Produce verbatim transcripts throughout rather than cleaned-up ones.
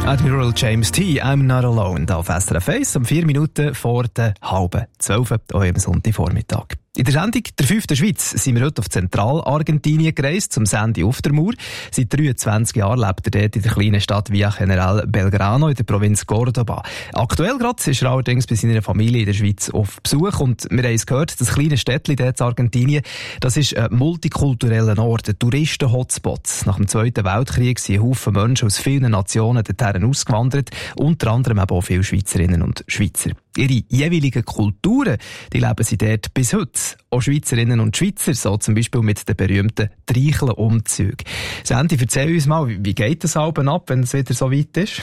Admiral James T. I'm not alone. Da auf S R F eins um vier Minuten vor der halben zwölf Uhr am Sonntagvormittag. In der Sendung «Der fünften Schweiz» sind wir heute auf Zentralargentinien gereist, zum Sandy auf der Mur. Seit dreiundzwanzig Jahren lebt er dort in der kleinen Stadt Villa General Belgrano in der Provinz Córdoba. Aktuell gerade ist er allerdings bei seiner Familie in der Schweiz auf Besuch und wir haben es gehört, das kleine Städtchen dort in Argentinien, das ist ein multikultureller Ort, ein Touristen-Hotspot. Nach dem Zweiten Weltkrieg sind Haufen Menschen aus vielen Nationen dorthin ausgewandert, unter anderem auch viele Schweizerinnen und Schweizer. Ihre jeweiligen Kulturen, die leben sie dort bis heute. Auch Schweizerinnen und Schweizer, so zum Beispiel mit den berühmten Treicheln-Umzügen. Sandy, erzähl uns mal, wie geht das Abend ab, wenn es wieder so weit ist?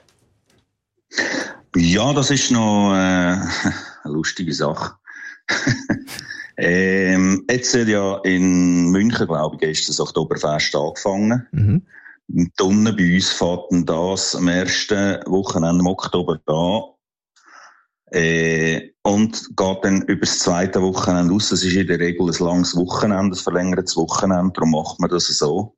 Ja, das ist noch äh, eine lustige Sache. ähm, jetzt hat ja in München, glaube ich, ist das Oktoberfest angefangen. Mhm. Im Tunnen bei uns fährt das am ersten Wochenende im Oktober an. Äh, und geht dann über das zweite Wochenende aus. Es ist in der Regel ein langes Wochenende, ein verlängertes Wochenende, darum macht man das so.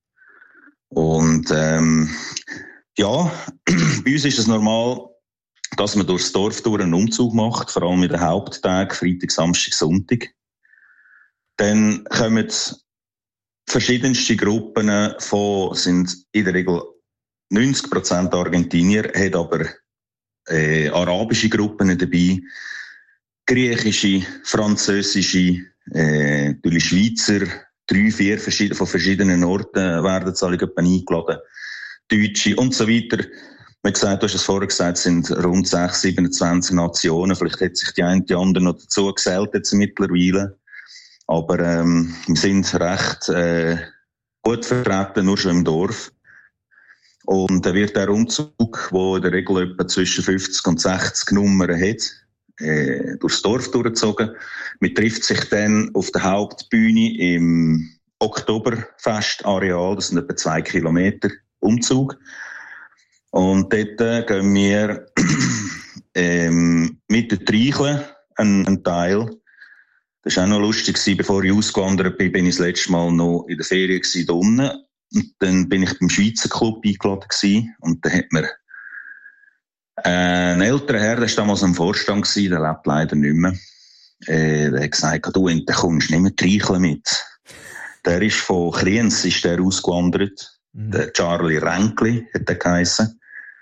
Und ähm, ja, bei uns ist es normal, dass man durchs Dorf durch einen Umzug macht, vor allem in den Haupttagen, Freitag, Samstag, Sonntag. Dann kommen verschiedenste Gruppen von, sind in der Regel neunzig Prozent Argentinier, hat aber Äh, arabische Gruppen dabei, griechische, französische, äh, natürlich Schweizer, drei, vier verschiedene, von verschiedenen Orten werden alle eingeladen, Deutsche und so weiter. Wie gesagt, du hast es vorher gesagt, es sind rund sechs, siebenundzwanzig Nationen, vielleicht hat sich die eine die andere noch dazu gesellt jetzt mittlerweile, aber ähm, wir sind recht äh, gut vertreten, nur schon im Dorf. Und dann wird der Umzug, der in der Regel etwa zwischen fünfzig und sechzig Nummern hat, äh, durchs Dorf durchgezogen. Man trifft sich dann auf der Hauptbühne im Oktoberfestareal, das sind etwa zwei Kilometer Umzug. Und dort äh, gehen wir ähm, mit den Treicheln einen, einen Teil. Das war auch noch lustig, bevor ich ausgewandert bin, bin ich das letzte Mal noch in der Ferien gewesen, da unten. Und dann bin ich beim Schweizer Club eingeladen gewesen. Und dann hat mir äh, ein älterer Herr, der war damals am Vorstand gewesen, der lebt leider nicht mehr. Äh, der hat gesagt, du, und dann kommst du nicht mehr Treicheln mit. Der ist von Kriens, ist der ausgewandert. Mhm. Der Charlie Renkli hat der geheissen.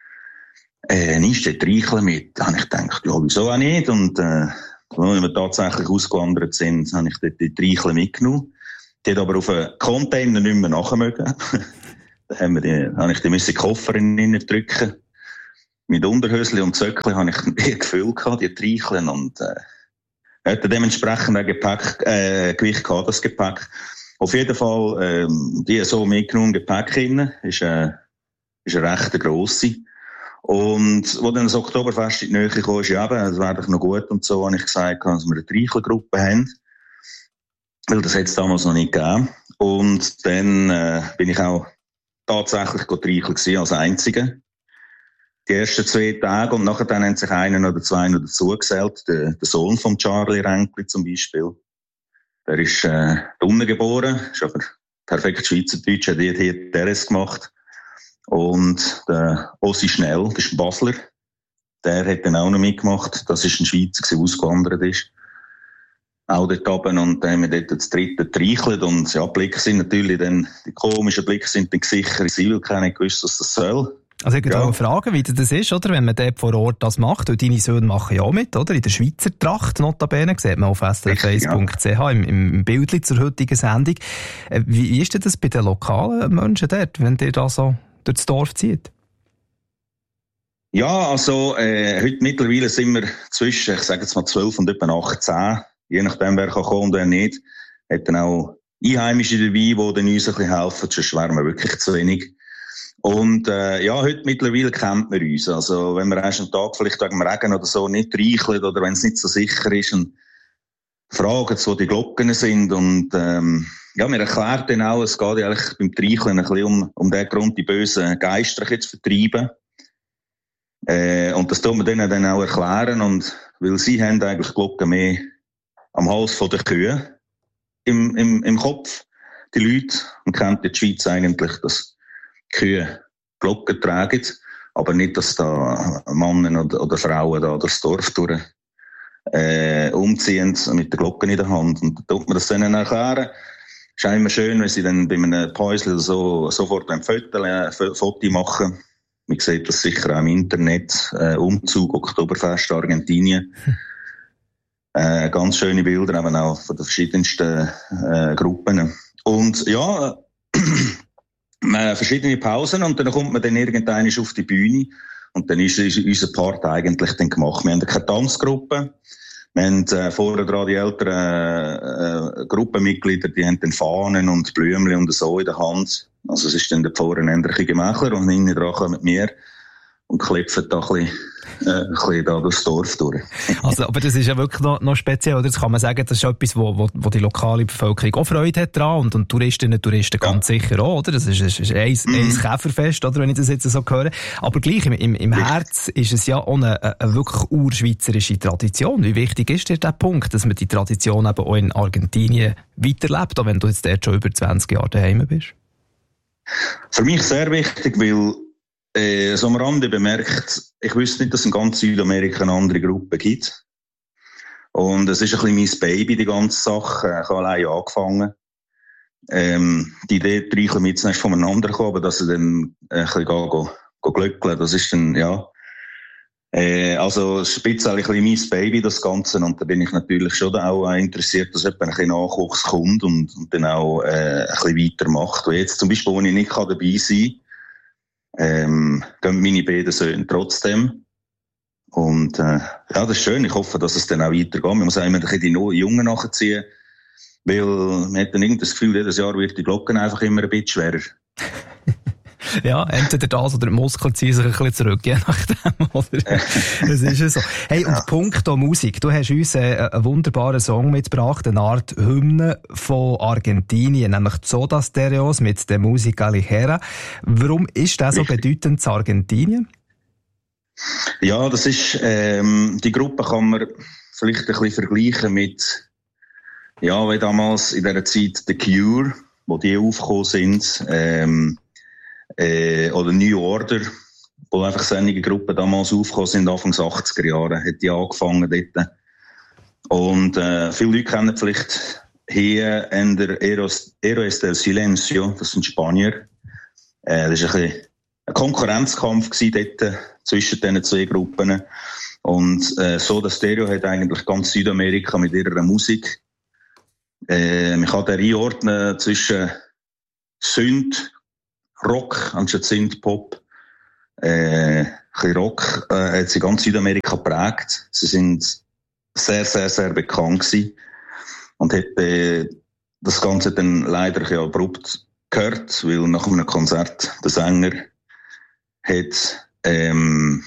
Äh, nimmst du den Treicheln mit? Da habe ich gedacht, ja, wieso auch nicht? Und, äh, als wir tatsächlich ausgewandert sind, habe ich dort die Treicheln mitgenommen. Die hat aber auf einen Container nicht mehr nachmögen. Da haben wir die, habe ich die müssen Koffer in drücken. Mit Unterhösli und Zöckli habe ich ein Gefühl gehabt, die Treicheln. Und, äh, hatte dementsprechend ein Gepäck, äh, Gewicht gehabt, das Gepäck. Auf jeden Fall, ähm, die so mitgenommen, Gepäck rein. Ist, äh, ist eine recht grosse. Und, wo dann das Oktoberfest in die Nähe kam, ist ja eben, das wäre doch noch gut und so, habe ich gesagt, dass wir eine Treichelgruppe haben. Weil das hat es damals noch nicht gegeben. Und dann äh, bin ich auch tatsächlich treicheln gewesen, als Einziger. Die ersten zwei Tage und nachher dann haben sich einen oder zwei noch dazugesellt. Der, der Sohn von Charlie Renkli zum Beispiel. Der ist äh, unten geboren, ist aber perfekt Schweizerdeutsch, hat hier Teres gemacht. Und der Ossi Schnell, das ist ein Basler, der hat dann auch noch mitgemacht. Das ist ein Schweizer, der ausgewandert ist. Auch dort oben, und dann haben wir dort das dritte getreichelt. Und ja, die Blicke sind natürlich dann, die komischen Blicke sind dann gesichert. Ich will keiner gewusst, was das soll. Also ich wollte ja. fragen, wie das ist, oder? Wenn man dort vor Ort das macht. Und deine Söhne machen ja auch mit, oder? In der Schweizer Tracht, notabene, sieht man auf s r f eins punkt c h ja. im, im Bildchen zur heutigen Sendung. Wie, wie ist denn das bei den lokalen Menschen dort, wenn ihr da so durchs Dorf zieht? Ja, also äh, heute mittlerweile sind wir zwischen, ich sage jetzt mal zwölf und etwa achtzehn. Je nachdem, wer kann kommen und wer nicht. Hat dann auch Einheimische dabei, die dann uns ein bisschen helfen, sonst wären wir wirklich zu wenig. Und äh, ja, heute mittlerweile kennt man uns. Also wenn wir erst einen Tag vielleicht wegen dem Regen oder so nicht reicheln oder wenn es nicht so sicher ist und fragen, wo die Glocken sind. Und ähm, ja, mir erklärt dann auch, es geht ja eigentlich beim Treicheln ein bisschen um, um den Grund, die bösen Geister zu vertreiben. Äh, und das tun wir denen dann auch erklären. Und weil sie haben eigentlich Glocken mehr am Hals von der Kühe im, im, im Kopf. Die Leute, man kennt in der Schweiz eigentlich, dass die Kühe Glocken tragen. Aber nicht, dass da Männer oder, oder Frauen da durchs Dorf durch, äh, umziehen mit der Glocke in der Hand. Und da tut man das denen erklären. Ist auch immer schön, wenn sie dann bei einem Päusel so, sofort ein Foto, ein Foto machen. Man sieht das sicher auch im Internet. Äh, Umzug, Oktoberfest, Argentinien. Hm. Äh, ganz schöne Bilder, eben auch von den verschiedensten äh, Gruppen. Und ja, äh, verschiedene Pausen und dann kommt man dann irgendwann auf die Bühne und dann ist, ist unser Part eigentlich dann gemacht. Wir haben keine Tanzgruppe. Wir haben äh, vorher gerade die älteren äh, Gruppenmitglieder, die haben dann Fahnen und Blümchen und so in der Hand. Also es ist dann der Pfarrer ein bisschen gemächler und hinten dran kommen wir und klepfen da ein bisschen, äh, ein bisschen da durchs Dorf durch. Also, aber das ist ja wirklich noch, noch speziell, oder? Das kann man sagen, das ist etwas, wo, wo, wo die lokale Bevölkerung auch Freude hat dran und, und Touristinnen und Touristen ja. ganz sicher auch, oder? Das ist, ist, ist ein, mhm. ein Käferfest, oder? Wenn ich das jetzt so höre. Aber gleich, im, im, im Herz ist es ja auch eine, eine wirklich urschweizerische Tradition. Wie wichtig ist dir der Punkt, dass man die Tradition eben auch in Argentinien weiterlebt, auch wenn du jetzt dort schon über zwanzig Jahre daheim bist? Für mich sehr wichtig, weil Äh, so am Rande bemerkt, ich wüsste nicht, dass es in ganz Südamerika eine andere Gruppe gibt. Und es ist ein bisschen mein Baby, die ganze Sache. Ich habe allein angefangen. Ähm, die Idee, die drei mit zuerst voneinander kommen, aber dass sie dann ein bisschen gehen, gehen, gehen glückeln, das ist dann, ja. Äh, also, speziell ein bisschen mein Baby, das Ganze. Und da bin ich natürlich schon auch interessiert, dass jemand ein bisschen Nachwuchs kommt und, und dann auch, äh, ein bisschen weitermacht. Und jetzt zum Beispiel, wo ich nicht dabei sein kann, Ähm, gehen meine beiden Söhne trotzdem. Und, äh, ja, das ist schön. Ich hoffe, dass es dann auch weitergeht. Man muss auch immer ein bisschen die Jungen nachziehen. Weil, man hat dann irgendwie das Gefühl, jedes Jahr wird die Glocken einfach immer ein bisschen schwerer. Ja, entweder das oder die Muskeln ziehen sich ein bisschen zurück, je nachdem, oder? Das ist ja so. Hey, und ja. Punkto Musik. Du hast uns äh, einen wunderbaren Song mitgebracht, eine Art Hymne von Argentinien, nämlich Soda Stereos mit der Música Ligera. Warum ist das so bedeutend zu Argentinien? Ja, das ist, ähm, die Gruppe kann man vielleicht ein bisschen vergleichen mit, ja, wie damals in dieser Zeit The Cure, wo die aufgekommen sind, ähm, Äh, oder New Order, wo einfach einige Gruppen damals aufgekommen sind, Anfang achtziger Jahre, hat die angefangen dort. Und äh, viele Leute kennen vielleicht hier in der Eros, Eros del Silencio, das sind Spanier. Äh, das war ein, ein Konkurrenzkampf gewesen dort zwischen diesen zwei Gruppen. Und äh, Soda Stereo hat eigentlich ganz Südamerika mit ihrer Musik. Äh, man kann da einordnen zwischen Synth, Rock, anstatt Synth-Pop, äh, ein bisschen Rock, äh, hat sie ganz Südamerika geprägt. Sie sind sehr, sehr, sehr bekannt gewesen. Und hat, äh, das Ganze dann leider ja abrupt gehört, weil nach einem Konzert der Sänger hat, ähm,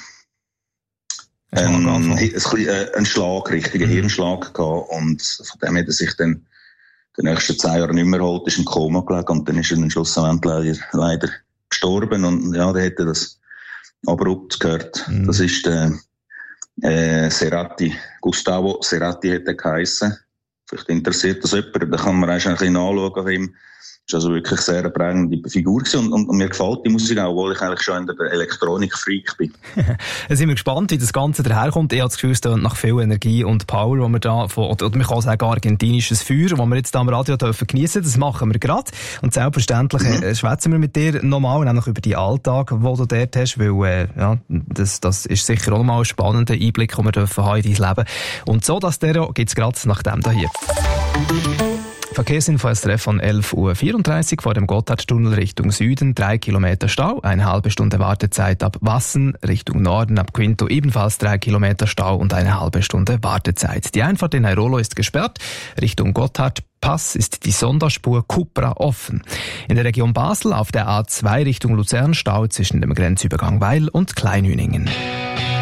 ein, ein, ein, ein, ein Schlag, richtigen mhm. Hirnschlag gehabt. Und von dem hat er sich dann die nächsten zehn Jahre nicht mehr geholt, ist im Koma gelegen und dann ist er dann schlussendlich leider, leider gestorben und ja, da hätte das abrupt gehört. Mhm. Das ist der äh, Cerati, Gustavo Cerati hat er geheissen. Vielleicht interessiert das jemand, da kann man eigentlich ein bisschen nachschauen auf ihm. Das ist also wirklich sehr eine prägende Figur gewesen. Und, und, und mir gefällt die Musik auch, obwohl ich eigentlich schon der Elektronik-Freak bin. Jetzt sind wir gespannt, wie das Ganze daherkommt. Ich habe das Gefühl, es tönt nach viel Energie und Power, wo wir da, von, oder, oder man kann sagen, argentinisches Feuer, das wir jetzt da am Radio dürfen geniessen. Das machen wir gerade. Und selbstverständlich mhm. äh, schwätzen wir mit dir nochmal, nämlich über die Alltag, den du dort hast, weil, äh, ja, das, das ist sicher auch nochmal ein spannender Einblick, den wir dürfen haben in dein Leben. Und so, das Stereo gibt's gerade nach dem da hier. Verkehrsinfo S R F von elf Uhr vierunddreißig vor dem Gotthardtunnel Richtung Süden, drei Kilometer Stau, eine halbe Stunde Wartezeit ab Wassen, Richtung Norden ab Quinto ebenfalls drei Kilometer Stau und eine halbe Stunde Wartezeit. Die Einfahrt in Airolo ist gesperrt, Richtung Gotthardpass ist die Sonderspur Cupra offen. In der Region Basel auf der A zwei Richtung Luzern Stau zwischen dem Grenzübergang Weil und Kleinhüningen.